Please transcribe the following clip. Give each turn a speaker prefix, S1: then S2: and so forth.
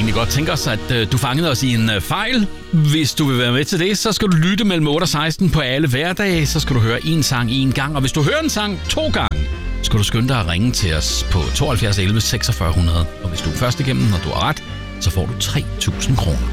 S1: egentlig godt tænke os, at du fangede os i en fejl. Hvis du vil være med til det, så skal du lytte mellem 8 og 16 på alle hverdage. Så skal du høre en sang en gang, og hvis du hører en sang 2 gange, skal du skynde dig at ringe til os på 72 11 4600. Og hvis du er først igennem, og du har ret, så får du 3.000 kroner.